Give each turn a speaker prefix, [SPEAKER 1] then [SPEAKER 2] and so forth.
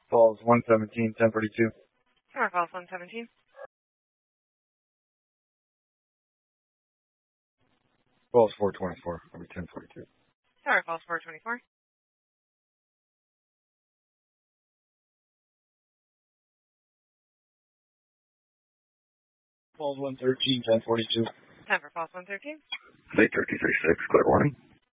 [SPEAKER 1] Falls 117, 1042.
[SPEAKER 2] Tower Falls 117.
[SPEAKER 1] Falls 424, I'll be 1042.
[SPEAKER 2] Tower Falls 424.
[SPEAKER 1] Falls 113, 1042.
[SPEAKER 2] Time for Falls 113.
[SPEAKER 3] Lake 3336, clear warning.